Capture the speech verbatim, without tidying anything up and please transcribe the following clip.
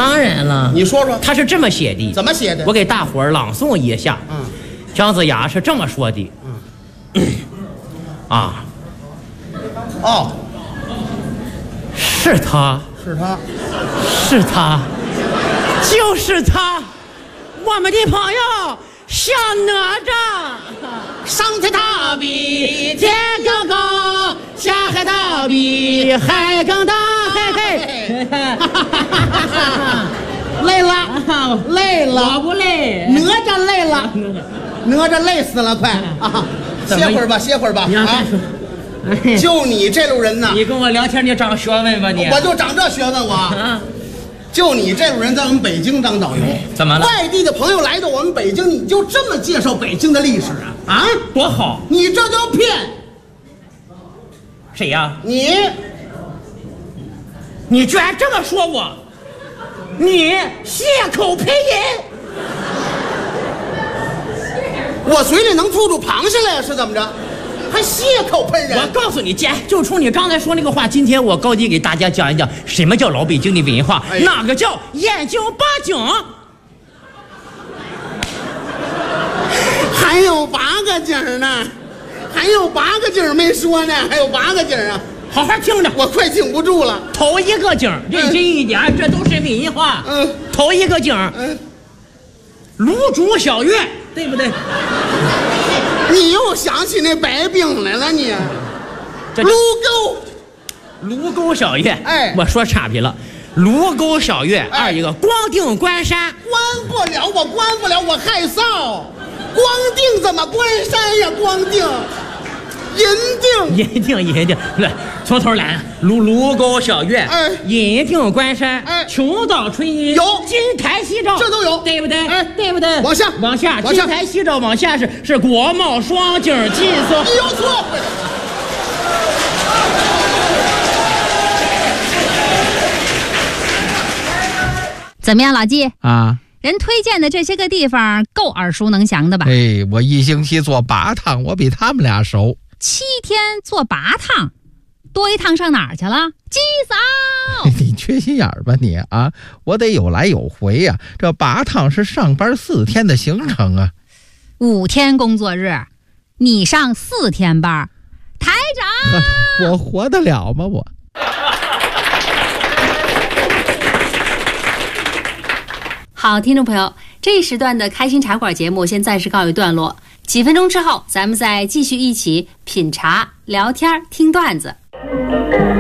当然了， 你说说， 他是这么写的。 怎么写的？ 我给大伙儿朗诵一下。 嗯， 姜子牙是这么说的。嗯，啊， 哦， 是他， 是他， 是他，就是他，我们的朋友小哪吒， 上天大比天更高，下海大比海更大，嘿嘿， 累了，累了， 我不累， 哪吒累了，哪吒累死了，快啊！歇会儿吧，歇会儿吧啊！就你这路人呐， 你跟我聊天，你长学问吧你？ 我就长这学问，我。就你这路人在我们北京当导游， 怎么了？ 外地的朋友来到我们北京，你就这么介绍北京的历史啊？啊， 多好！ 你这叫骗！ 谁呀？ 你， 你居然这么说我？你血口喷人！ 我嘴里能吐出螃蟹来是怎么着？还血口喷人！ 我告诉你，姐，就冲你刚才说那个话，今天我高低给大家讲一讲什么叫老北京的文化，哎、哪个叫眼睛八景， 还有八个景呢，还有八个景没说呢，还有八个景啊！ 好好听着， 我快顶不住了。 头一个景，认真一点，嗯、这都是文化。嗯，头一个景，嗯，芦竹小院，对不对？ 你又想起那白冰来了你？卢沟， 卢沟小院。 哎， 我说岔劈了。卢沟小院， 哎、 二一个光腚关山， 关不了，我关不了，我害臊。光腚怎么关山呀？光腚，银锭， 银锭，银锭，来，从头来。卢卢沟小院， 哎， 银锭关山， 哎， 琼岛春阴， 有金台夕照， 这都有， 对不对？ 哎， 对不对？ 往下， 往下， 往下， 金台夕照，往下是是国贸双景进色， 你有错。 怎么样，老纪啊？ 人推荐的这些个地方够耳熟能详的吧？ 哎，我一星期做八趟，我比他们俩熟。 七天做八趟，多一趟上哪儿去了？鸡嫂， 你缺心眼儿吧你啊！我得有来有回呀、啊。这八趟是上班四天的行程啊。 五天工作日，你上四天班，台长， 我活得了吗我？ 好，听众朋友，这一时段的开心茶馆节目先暂时告一段落，几分钟之后咱们再继续一起品茶、聊天、听段子。